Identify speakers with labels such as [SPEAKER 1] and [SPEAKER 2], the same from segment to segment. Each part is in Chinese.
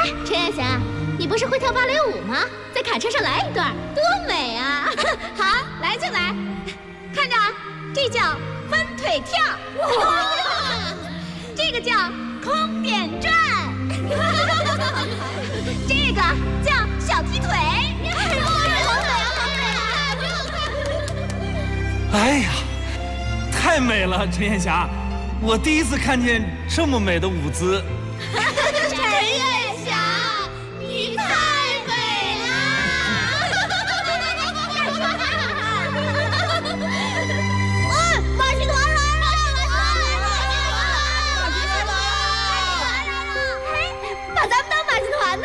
[SPEAKER 1] 陈艳霞，你不是会跳芭蕾舞吗？在卡车上来一段，多美啊！好，来就来，看着，这叫分腿跳，这个叫空点转，这个叫小踢腿。
[SPEAKER 2] 哎呀，太美了，陈艳霞，我第一次看见这么美的舞姿。
[SPEAKER 1] 陈艳霞，你太美了！马戏团来了！把咱们当马戏团呢！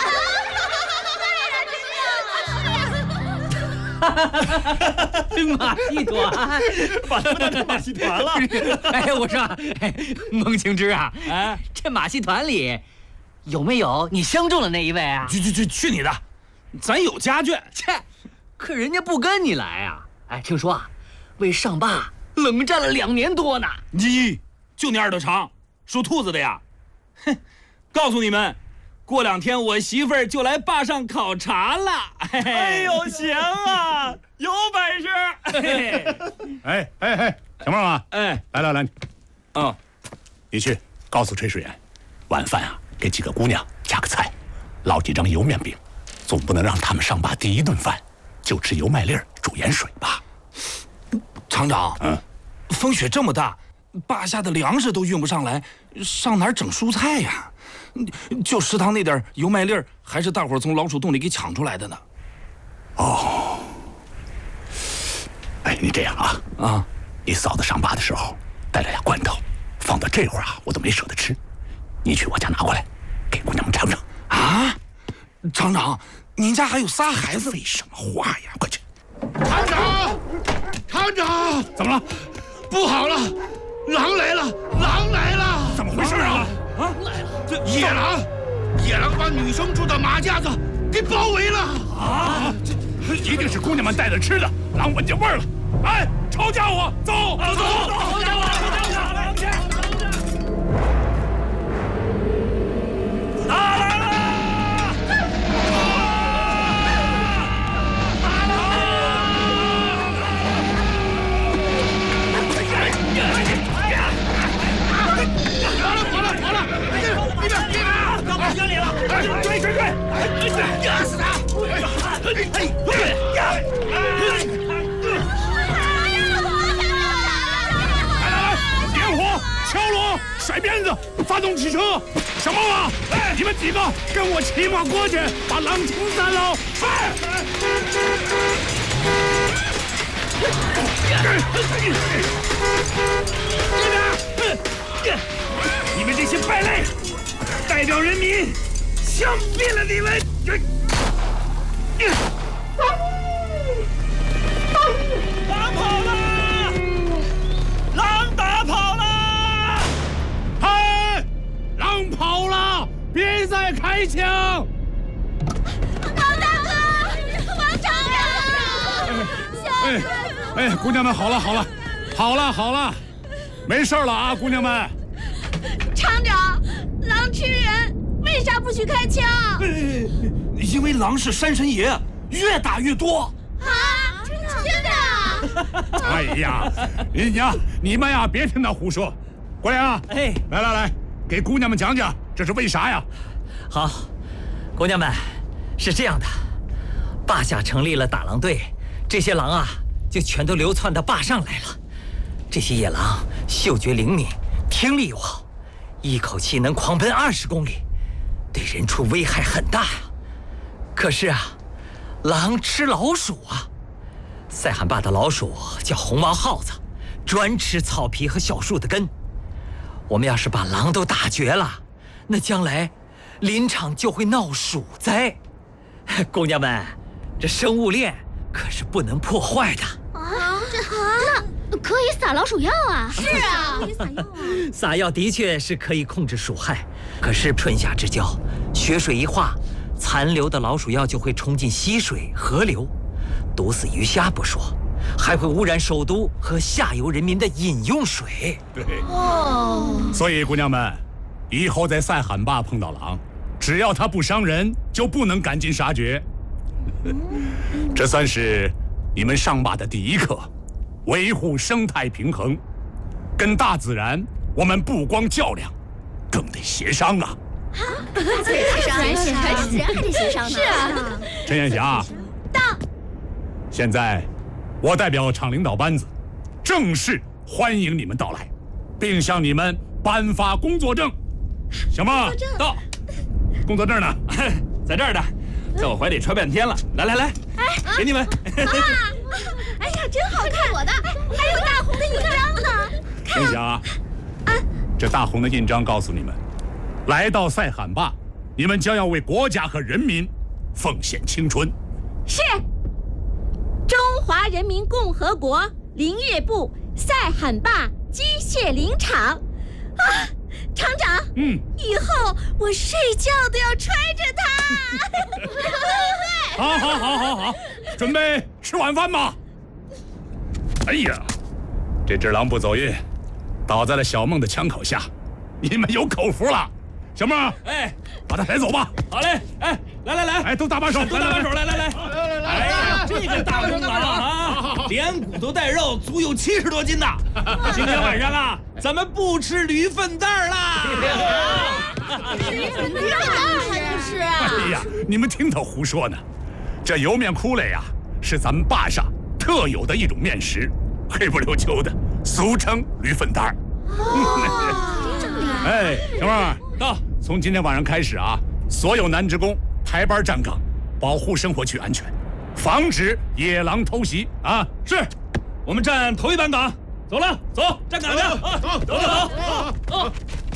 [SPEAKER 3] 马戏团，
[SPEAKER 2] 把他们当成马戏团了。
[SPEAKER 3] 哎，我说，孟庆之啊，这马戏团里有没有你相中的那一位啊？
[SPEAKER 2] 去你的！咱有家眷。
[SPEAKER 3] 切，可人家不跟你来啊！哎，听说啊，为上坝冷战了2年多呢。
[SPEAKER 2] 你就你耳朵长，属兔子的呀？哼！告诉你们，过2天我媳妇儿就来坝上考察了。哎呦，行啊，有本事！
[SPEAKER 4] 哎，小孟啊，来，你去告诉炊事员，晚饭啊给几个姑娘加个菜，烙几张油面饼，总不能让他们上坝第一顿饭就吃油麦粒儿煮盐水吧？
[SPEAKER 2] 厂长，风雪这么大，坝下的粮食都运不上来，上哪儿整蔬菜呀？就食堂那点油麦粒儿，还是大伙儿从老鼠洞里给抢出来的呢。
[SPEAKER 4] 哦，哎，你这样啊，你嫂子上坝的时候带了俩罐头，放到这会儿啊，我都没舍得吃。你去我家拿过来，给姑娘们尝尝。
[SPEAKER 2] 啊，厂长，您家还有仨孩子，
[SPEAKER 4] 废什么话呀？快去！
[SPEAKER 5] 厂长，
[SPEAKER 4] 怎么了？
[SPEAKER 5] 不好了，狼来了！
[SPEAKER 4] 怎么回事啊？
[SPEAKER 5] 这野狼把女生住的马架子给包围了！
[SPEAKER 4] 啊！这一定是姑娘们带的吃的，狼闻见味儿了。哎，抄家伙，走！
[SPEAKER 5] 抄家伙！
[SPEAKER 4] 打来了！
[SPEAKER 5] 跑了！
[SPEAKER 4] 追！
[SPEAKER 5] 压死他！
[SPEAKER 4] 来，点火，敲锣，甩鞭子，发动汽车。小孟啊，你们几个跟我骑马过去，把狼清散了。你们这些败类，代表人民枪毙了你们！
[SPEAKER 2] 狼跑了！狼打跑了！
[SPEAKER 4] 嗨，狼跑了，别再开枪！
[SPEAKER 1] 王大哥，王厂长，
[SPEAKER 4] 哎，姑娘们，好了，没事了啊，姑娘们。
[SPEAKER 1] 厂长，狼吃人，为啥不许开枪？
[SPEAKER 2] 因为狼是山神爷，越打越多。
[SPEAKER 1] 啊，真的？
[SPEAKER 4] 哎呀，你们呀，别听他胡说。过来啊！
[SPEAKER 3] 哎，
[SPEAKER 4] 来，给姑娘们讲讲这是为啥呀？
[SPEAKER 3] 好，姑娘们，是这样的，坝下成立了打狼队，这些狼啊，就全都流窜到坝上来了。这些野狼嗅觉灵敏，听力又好，一口气能狂奔20公里，对人畜危害很大呀。可是啊，狼吃老鼠啊。塞罕坝的老鼠叫红毛耗子，专吃草皮和小树的根。我们要是把狼都打绝了，那将来林场就会闹鼠灾。姑娘们，这生物链可是不能破坏的。
[SPEAKER 1] 那可以撒老鼠药啊？是啊，可以撒药啊。
[SPEAKER 3] 撒药的确是可以控制鼠害，可是春夏之交，雪水一化，残留的老鼠药就会冲进溪水、河流，毒死鱼虾不说，还会污染首都和下游人民的饮用水。
[SPEAKER 4] 对。所以姑娘们，以后在塞罕坝碰到狼， 只要它不伤人，就不能赶尽杀绝。这算是你们上坝的第一课，维护生态平衡。跟大自然，我们不光较量，更得协商啊！
[SPEAKER 1] 大自然还得协商呢。是啊。
[SPEAKER 4] 陈艳霞，
[SPEAKER 1] 到。
[SPEAKER 4] 现在，我代表厂领导班子，正式欢迎你们到来，并向你们颁发工作证。行吗？
[SPEAKER 2] 到。
[SPEAKER 4] 工作证呢？
[SPEAKER 2] 在这儿呢，在我怀里揣半天了。来，给你们。
[SPEAKER 1] 哎呀，真好看！我的，还有大红的印章呢。
[SPEAKER 4] 陈霞啊，这大红的印章告诉你们，来到赛罕坝，你们将要为国家和人民奉献青春。
[SPEAKER 6] 是。中华人民共和国林业部赛罕坝机械林场。啊，厂长，以后我睡觉都要揣着它。好，
[SPEAKER 4] 准备吃晚饭吧。哎呀，这只狼不走运，倒在了小梦的枪口下，你们有口福了。小梦，把他抬走吧。
[SPEAKER 2] 好嘞，来，
[SPEAKER 4] 都搭把手，
[SPEAKER 2] 来。哎呀，这个大公狼啊，连骨头带肉，足有70多斤呢。今天晚上啊，咱们不吃驴粪蛋啦。
[SPEAKER 1] 驴粪蛋还不是啊？
[SPEAKER 4] 哎呀，你们听他胡说呢。这油面窟窿呀，是咱们坝上特有的一种面食，黑不溜秋的，俗称驴粪蛋。
[SPEAKER 1] 这么厉害！
[SPEAKER 4] 小梦，到。从今天晚上开始啊，所有男职工排班站岗，保护生活区安全，防止野狼偷袭啊！
[SPEAKER 2] 是，我们站头一班岗。走了，走，站岗去。走。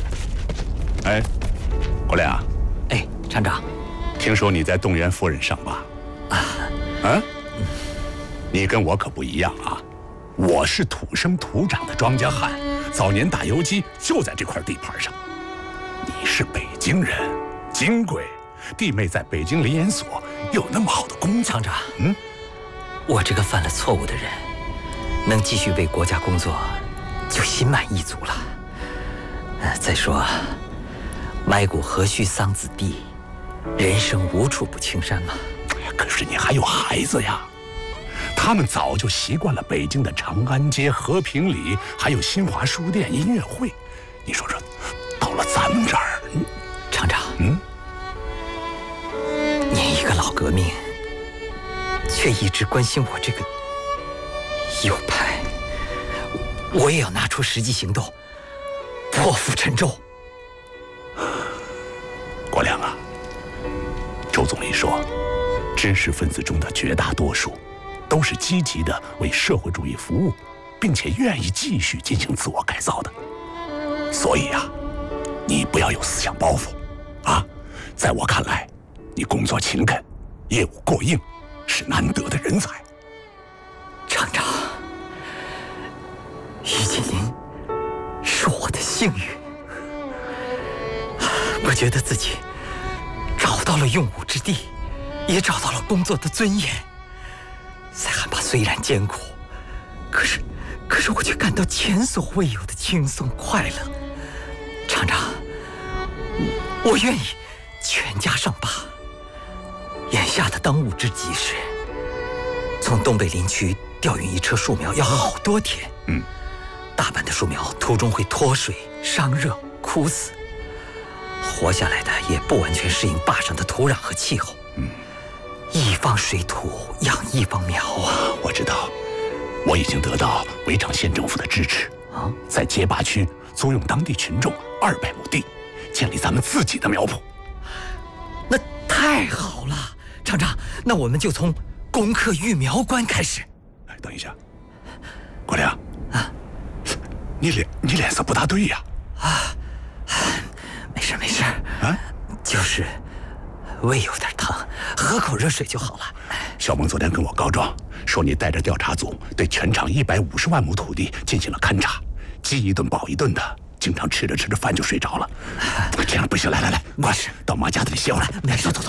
[SPEAKER 4] 国良。
[SPEAKER 3] 厂长。
[SPEAKER 4] 听说你在动员夫人上坝。你跟我可不一样啊，我是土生土长的庄稼汉，早年打游击就在这块地盘上。你是北京人，金贵，弟妹在北京林研所有那么好的工作。
[SPEAKER 3] 厂长，我这个犯了错误的人，能继续为国家工作，就心满意足了。再说，埋骨何须桑梓地，人生无处不青山嘛。
[SPEAKER 4] 可是你还有孩子呀，他们早就习惯了北京的长安街、和平里，还有新华书店、音乐会。你说说，到了咱们这儿，
[SPEAKER 3] 厂长，您一个老革命，却一直关心我这个右派，我也要拿出实际行动，破釜沉舟。
[SPEAKER 4] 国良啊，周总理说，知识分子中的绝大多数，都是积极的为社会主义服务，并且愿意继续进行自我改造的。所以啊，你不要有思想包袱，啊，在我看来，你工作勤恳，业务过硬，是难得的人才。
[SPEAKER 3] 厂长，遇见您是我的幸运，我觉得自己找到了用武之地，也找到了工作的尊严。赛罕坝虽然艰苦，可是我却感到前所未有的轻松快乐。厂长，我愿意全家上坝。眼下的当务之急是，从东北林区调运一车树苗要好多天。大半的树苗途中会脱水、伤热、枯死，活下来的也不完全适应坝上的土壤和气候。一方水土养一方苗啊！
[SPEAKER 4] 我知道，我已经得到围场县政府的支持，在结坝区租用当地群众200亩地，建立咱们自己的苗圃。
[SPEAKER 3] 那太好了，厂长，那我们就从攻克育苗关开始。
[SPEAKER 4] 等一下，国良啊，你脸色不大对呀。
[SPEAKER 3] 没事啊，就是胃有点疼，喝口热水就好了。
[SPEAKER 4] 小萌昨天跟我告状，说你带着调查组对全场150万亩土地进行了勘察，饥一顿饱一顿的，经常吃着饭就睡着了。这样不行，来，快到马家子里歇会儿。
[SPEAKER 3] 没事，
[SPEAKER 4] 走。